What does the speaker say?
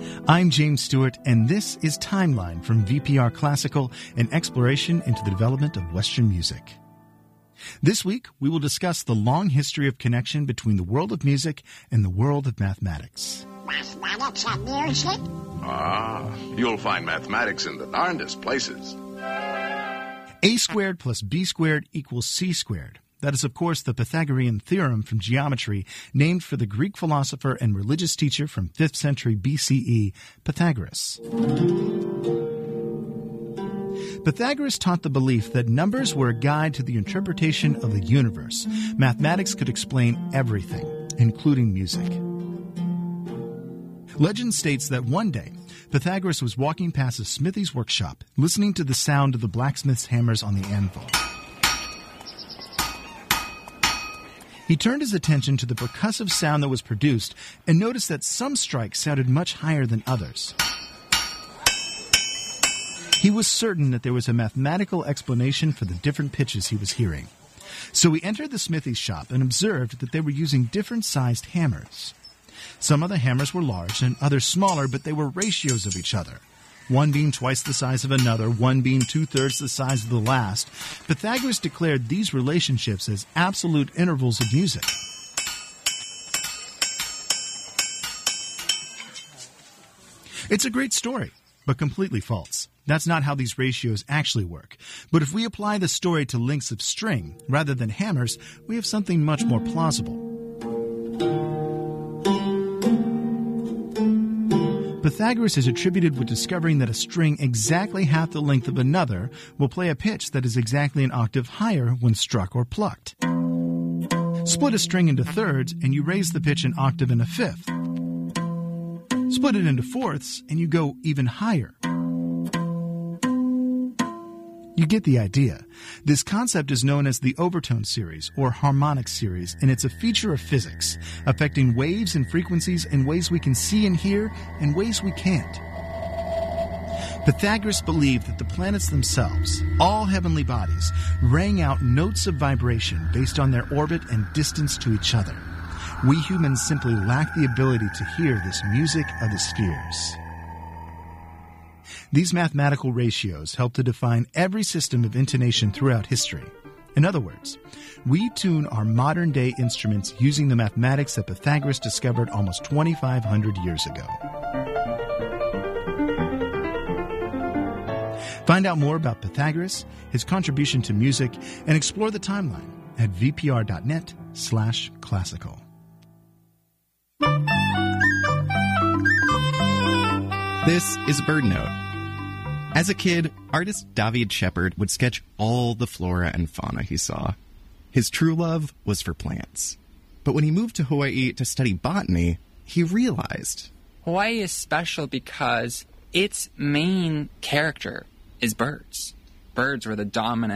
I'm James Stewart, and this is Timeline from VPR Classical, an exploration into the development of Western music. This week, we will discuss the long history of connection between the world of music and the world of mathematics. Mathematics and music? You'll find mathematics in the darndest places. A squared plus b squared equals c squared. That is, of course, the Pythagorean theorem from geometry, named for the Greek philosopher and religious teacher from 5th century BCE, Pythagoras. Pythagoras taught the belief that numbers were a guide to the interpretation of the universe. Mathematics could explain everything, including music. Legend states that one day, Pythagoras was walking past a smithy's workshop, listening to the sound of the blacksmith's hammers on the anvil. He turned his attention to the percussive sound that was produced and noticed that some strikes sounded much higher than others. He was certain that there was a mathematical explanation for the different pitches he was hearing. So he entered the smithy's shop and observed that they were using different-sized hammers. Some of the hammers were large and others smaller, but they were ratios of each other. One being twice the size of another, one being two-thirds the size of the last. Pythagoras declared these relationships as absolute intervals of music. It's a great story, but completely false. That's not how these ratios actually work. But if we apply the story to lengths of string rather than hammers, we have something much more plausible. Pythagoras is attributed with discovering that a string exactly half the length of another will play a pitch that is exactly an octave higher when struck or plucked. Split a string into thirds and you raise the pitch an octave and a fifth. Split it into fourths and you go even higher. You get the idea. This concept is known as the overtone series or harmonic series, and it's a feature of physics, affecting waves and frequencies in ways we can see and hear and ways we can't. Pythagoras believed that the planets themselves, all heavenly bodies, rang out notes of vibration based on their orbit and distance to each other. We humans simply lack the ability to hear this music of the spheres. These mathematical ratios help to define every system of intonation throughout history. In other words, we tune our modern-day instruments using the mathematics that Pythagoras discovered almost 2,500 years ago. Find out more about Pythagoras, his contribution to music, and explore the timeline at vpr.net/classical. This is Bird Note. As a kid, artist David Shepard would sketch all the flora and fauna he saw. His true love was for plants. But when he moved to Hawaii to study botany, he realized Hawaii is special because its main character is birds. Birds were the dominant